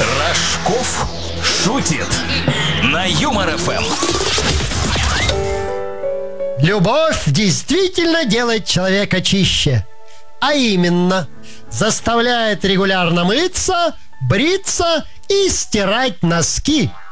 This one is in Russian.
Рожков шутит на Юмор ФМ. Любовь действительно делает человека чище. А именно, заставляет регулярно мыться, бриться и стирать носки.